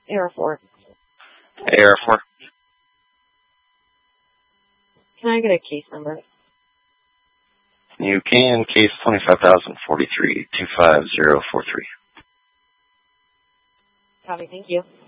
AR4. AR4. Can I get a case number? You can. Case 25,043 25043. Copy, thank you.